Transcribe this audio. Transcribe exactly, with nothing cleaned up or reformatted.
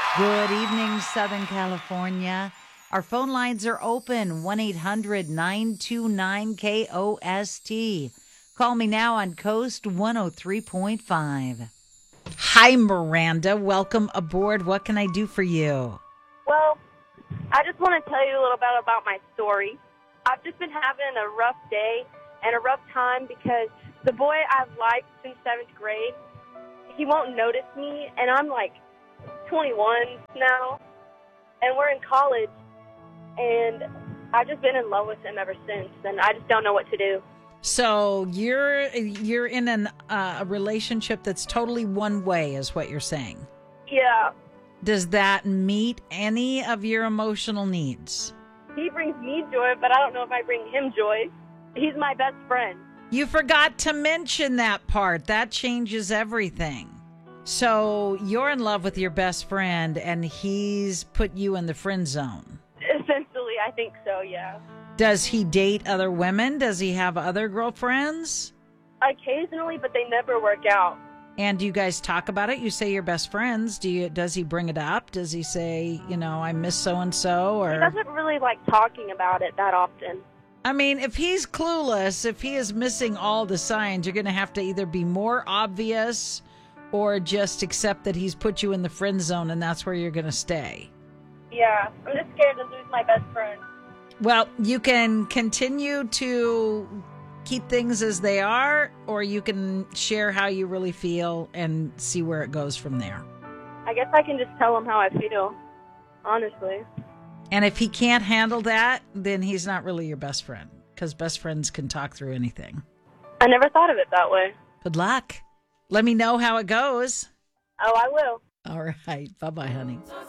Good evening, Southern California. Our phone lines are open, one eight hundred nine two nine K O S T. Call me now on Coast one oh three point five. Hi, Miranda. Welcome aboard. What can I do for you? Well, I just want to tell you a little bit about my story. I've just been having a rough day and a rough time because the boy I've liked since seventh grade, he won't notice me, and I'm like twenty-one now, and we're in college, and I've just been in love with him ever since, and I just don't know what to do. So you're you're in an, uh, a relationship that's totally one way, is what you're saying. Yeah. Does that meet any of your emotional needs? He brings me joy, but I don't know if I bring him joy. He's my best friend. You forgot to mention that part. That changes everything. So you're in love with your best friend, and he's put you in the friend zone. Essentially, I think so, yeah. Does he date other women? Does he have other girlfriends? Occasionally, but they never work out. And do you guys talk about it? You say you're best friends. Do you? Does he bring it up? Does he say, you know, I miss so-and-so? Or He doesn't really like talking about it that often. I mean, if he's clueless, if he is missing all the signs, you're going to have to either be more obvious or just accept that he's put you in the friend zone and that's where you're going to stay. Yeah, I'm just scared to lose my best friend. Well, you can continue to keep things as they are, or you can share how you really feel and see where it goes from there. I guess I can just tell him how I feel, honestly. And if he can't handle that, then he's not really your best friend, because best friends can talk through anything. I never thought of it that way. Good luck. Let me know how it goes. Oh, I will. All right. Bye-bye, honey.